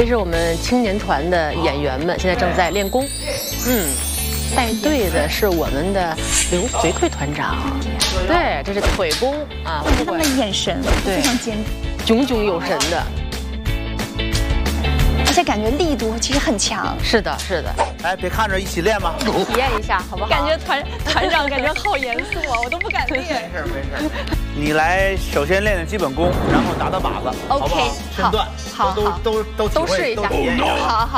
是我们青年团的演员们，现在正在练功。带队的是我们的刘随馈团长，对，这是腿功啊， 他们的眼神非常坚定， 炯炯有神的， 而且感觉力度其实很强。 是的，是的。 来，别看着，一起练吧。 体验一下好不好？ 感觉团长感觉好严肃啊，我都不敢练。 没事没事。你来，首先练练基本功，然后打打靶子，好不好？身段， 好， 都试一下。 体验一下。 好。